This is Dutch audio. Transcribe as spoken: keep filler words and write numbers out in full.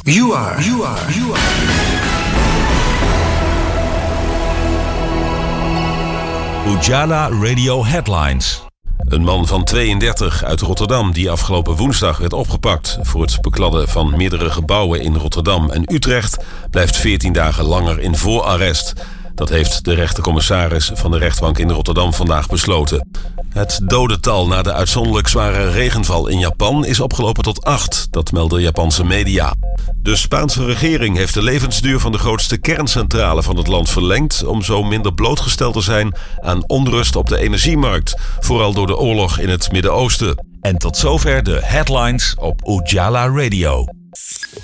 You are, you are, you are. Ujala Radio Headlines. Een man van tweeëndertig uit Rotterdam die afgelopen woensdag werd opgepakt voor het bekladden van meerdere gebouwen in Rotterdam en Utrecht blijft veertien dagen langer in voorarrest. Dat heeft de rechtercommissaris van de rechtbank in Rotterdam vandaag besloten. Het dodental na de uitzonderlijk zware regenval in Japan is opgelopen tot acht, dat melden Japanse media. De Spaanse regering heeft de levensduur van de grootste kerncentrale van het land verlengd om zo minder blootgesteld te zijn aan onrust op de energiemarkt, vooral door de oorlog in het Midden-Oosten. En tot zover de headlines op Ujala Radio.